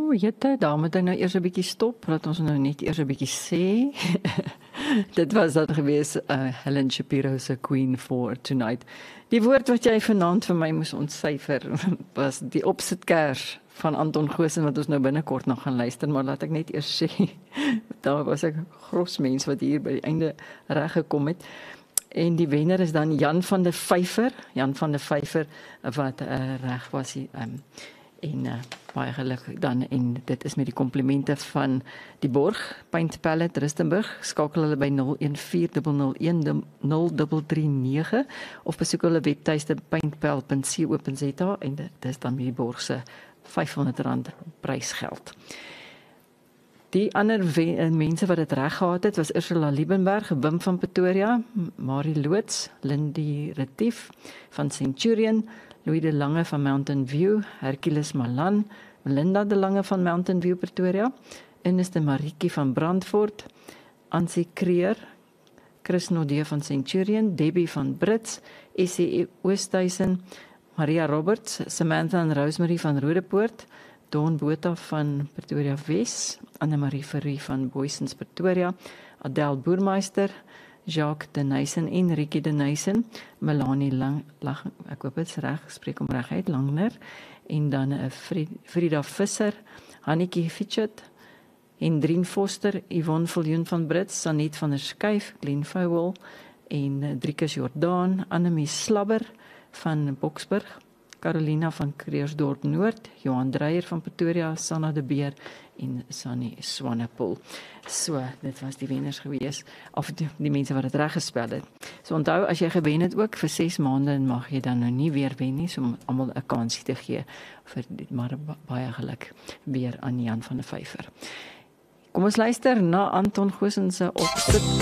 jette, daar moet ek nou eers 'n bietjie stop, laat ons nou net eers 'n bietjie sê. Dit was dan gewees Helen Shapiro se Queen for Tonight. Die woord wat jy vanaand vir my moes ontsyfer was die opsitkers van Anton Goosen wat ons nou binnekort nog gaan luister, maar laat ek net eers sê, daar was 'n gros mens wat hier by die einde reg gekom het. En die wenner is dan Jan van der Vyver, wat reg was hier. Baie geluk dan, en dit is met die komplimente van die Borg, Paint Palette, Rustenburg. Skakel hulle by 0140010339 of besoek hulle webtuiste paintpal.co.za en dit is dan met die Borg se R500 prysgeld. Die ander mense wat dit reg gehad het, was Ursula Liebenberg, Wim van Pretoria, Marie Loots, Lindy Retief van Centurion, Louis de Lange van Mountain View, Hercules Malan, Melinda de Lange van Mountain View Pretoria, Ernest de Marieke van Brandfort, Ansie Kreer, Chris Nodee van Centurion, Debbie van Brits, S.C. Oosthuizen, Maria Roberts, Samantha en Rosemary van Rodepoort, Dawn Botha van Pretoria Wes, Annemarie Verrie van Boysens Pretoria, Adele Boermeister, Jacques de Nuysen en Ricky de Nuysen, Melanie ek hoop dit reg gespreek om reg uit, Langner, en dan Frida Visser, Hannetjie Fitchett, Hendrien Foster, Yvonne Viljoen van Brits, Sanet van der Skyf, Glenn Fowell, en Driekus Jordaan, Annemie Slabber van Boksburg, Carolina van Kreersdorp Noord, Johan Dreyer van Pretoria, Sanna de Beer en Sunny Swanepoel. So, dit was die wenners gewees, of die mense wat dit reg gespel het. So onthou, as jy gewen het ook, vir 6 maande mag jy dan nou nie weer wen nie, so om almal 'n kansie te gee, maar baie geluk weer aan Jan van der Vyver. Kom ons luister na Anton Goosen se opsit.